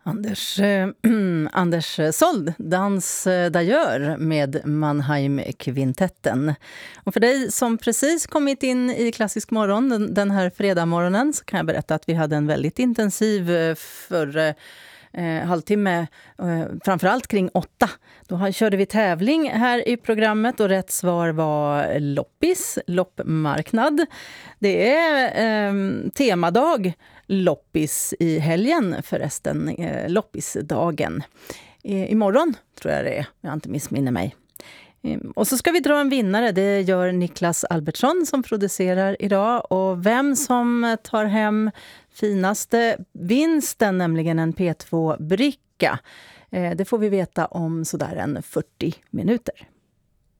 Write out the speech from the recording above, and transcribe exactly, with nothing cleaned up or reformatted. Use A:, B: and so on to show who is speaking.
A: Anders, eh, Anders Sold, dans d'ailleurs med Mannheim-kvintetten. Och för dig som precis kommit in i Klassisk morgon den, den här fredagmorgonen, så kan jag berätta att vi hade en väldigt intensiv eh, förra eh, halvtimme, eh, framförallt kring åtta. Då körde vi tävling här i programmet och rätt svar var loppis, loppmarknad. Det är eh, temadag loppis i helgen förresten, eh, loppisdagen. I, imorgon tror jag det är, jag inte missminner mig. Eh, och så ska vi dra en vinnare, det gör Niklas Albertsson som producerar idag. Och vem som tar hem finaste vinsten, nämligen en P två-bricka, eh, det får vi veta om sådär en fyrtio minuter.